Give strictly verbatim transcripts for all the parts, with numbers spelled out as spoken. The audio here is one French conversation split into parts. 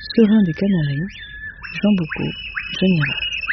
Serein des Canaries, Jean Bocot, Genève.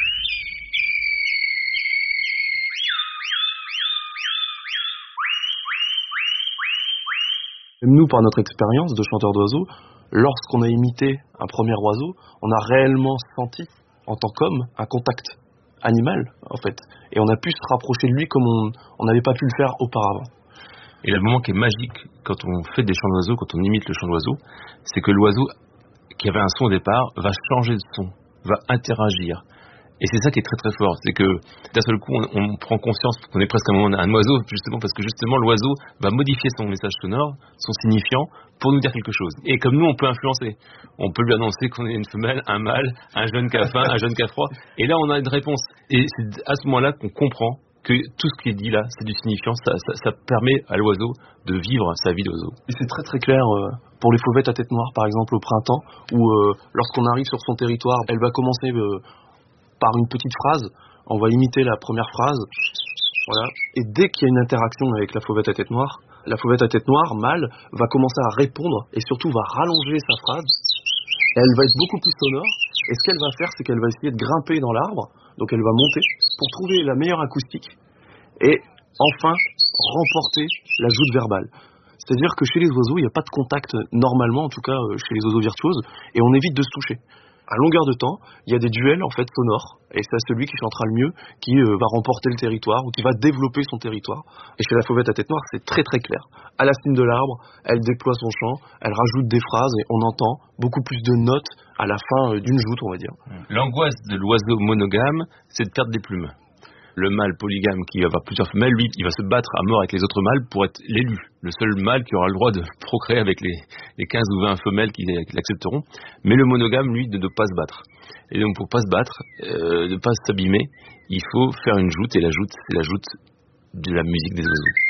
Nous, par notre expérience de chanteur d'oiseaux, lorsqu'on a imité un premier oiseau, on a réellement senti, en tant qu'homme, un contact animal, en fait. Et on a pu se rapprocher de lui comme on n'avait pas pu le faire auparavant. Et le moment qui est magique, quand on fait des chants d'oiseaux, quand on imite le chant d'oiseau, c'est que l'oiseau, qui avait un son au départ, va changer de son, va interagir. Et c'est ça qui est très très fort, c'est que d'un seul coup on, on prend conscience qu'on est presque un, un oiseau, justement parce que justement l'oiseau va modifier son message sonore, son signifiant, pour nous dire quelque chose. Et comme nous on peut influencer, on peut lui annoncer qu'on est une femelle, un mâle, un jeune qui a faim, un jeune qui a froid, et là on a une réponse. Et c'est à ce moment-là qu'on comprend que tout ce qui est dit là, c'est du signifiant, ça, ça, ça permet à l'oiseau de vivre sa vie d'oiseau. Et c'est très très clair euh, pour les fauvettes à tête noire par exemple au printemps, où euh, lorsqu'on arrive sur son territoire, elle va commencer... Euh, par une petite phrase, on va imiter la première phrase, voilà. Et dès qu'il y a une interaction avec la fauvette à tête noire, la fauvette à tête noire, mâle, va commencer à répondre et surtout va rallonger sa phrase. Elle va être beaucoup plus sonore et ce qu'elle va faire, c'est qu'elle va essayer de grimper dans l'arbre, donc elle va monter pour trouver la meilleure acoustique et enfin remporter la joute verbale. C'est-à-dire que chez les oiseaux, il n'y a pas de contact normalement, en tout cas chez les oiseaux virtuoses, et on évite de se toucher. À longueur de temps, il y a des duels en fait sonores, et c'est celui qui chantera le mieux qui euh, va remporter le territoire ou qui va développer son territoire. Et chez la fauvette à tête noire, c'est très très clair. À la cime de l'arbre, elle déploie son chant, elle rajoute des phrases et on entend beaucoup plus de notes à la fin euh, d'une joute, on va dire. L'angoisse de l'oiseau monogame, c'est de perdre des plumes. Le mâle polygame qui va avoir plusieurs femelles, lui, il va se battre à mort avec les autres mâles pour être l'élu. Le seul mâle qui aura le droit de procréer avec les, les quinze ou vingt femelles qui, qui l'accepteront. Mais le monogame, lui, de ne pas se battre. Et donc, pour pas se battre, euh, de ne pas s'abîmer, il faut faire une joute. Et la joute, c'est la joute de la musique des oiseaux.